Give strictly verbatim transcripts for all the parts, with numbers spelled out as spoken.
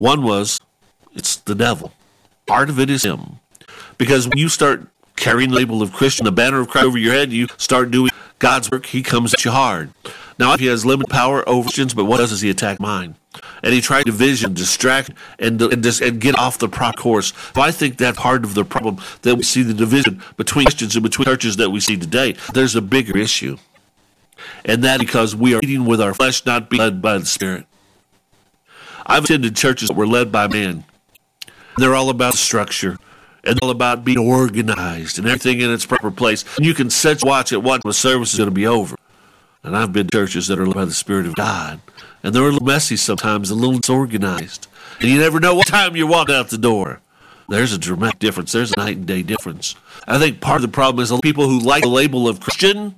One was, it's the devil. Part of it is him. Because when you start carrying the label of Christian, the banner of Christ over your head, you start doing God's work, he comes at you hard. Now, he has limited power over Christians, but what does is he attack mine? And he tried to division, distract, and and, just, and get off the proper course. So I think that's part of the problem that we see the division between Christians and between churches that we see today. There's a bigger issue. And that because we are eating with our flesh, not being led by the Spirit. I've attended churches that were led by man. They're all about structure. And all about being organized and everything in its proper place. And you can sit watch at what the service is going to be over. And I've been to churches that are led by the Spirit of God. And they're a little messy sometimes, a little disorganized. And you never know what time you're walking out the door. There's a dramatic difference. There's a night and day difference. I think part of the problem is the people who like the label of Christian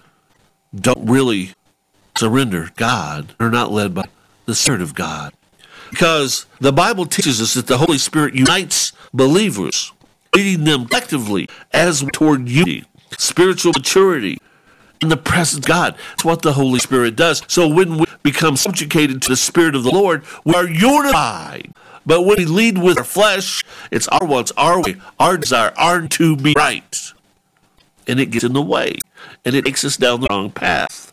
don't really surrender God. They're not led by the Spirit of God. Because the Bible teaches us that the Holy Spirit unites believers, leading them collectively as toward unity, spiritual maturity, in the presence of God. That's what the Holy Spirit does. So when we become subjugated to the Spirit of the Lord, we are unified. But when we lead with our flesh, it's our wants, our way, our desire, our to be right. And it gets in the way. And it takes us down the wrong path.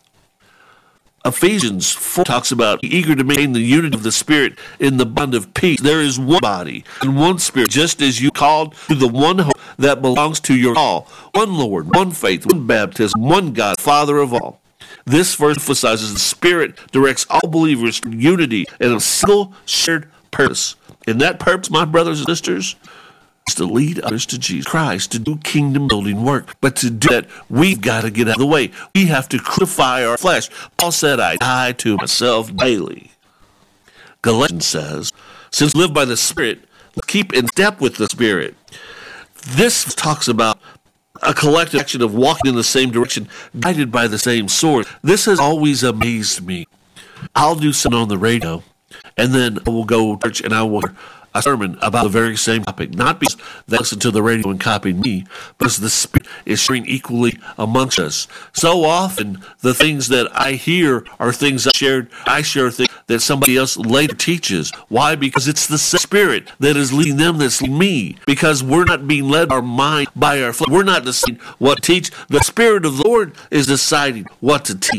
Ephesians four talks about eager to maintain the unity of the Spirit in the bond of peace. There is one body and one Spirit, just as you called to the one hope that belongs to your call. One Lord, one faith, one baptism, one God, Father of all. This verse emphasizes the Spirit directs all believers to unity and a single shared purpose. And that purpose, my brothers and sisters, is to lead others to Jesus Christ, to do kingdom building work. But to do that, we've got to get out of the way. We have to crucify our flesh. Paul said, I die to myself daily. Galatians says, since we live by the Spirit, let's keep in step with the Spirit. This talks about a collective action of walking in the same direction, guided by the same sword. This has always amazed me. I'll do something on the radio, and then I will go to church and I will hear a sermon about the very same topic. Not because they listen to the radio and copy me, but because the Spirit is sharing equally amongst us. So often, the things that I hear are things I shared. I share things that somebody else later teaches. Why? Because it's the Spirit that is leading them that's leading me. Because we're not being led by our mind, by our flesh. We're not deciding what to teach. The Spirit of the Lord is deciding what to teach.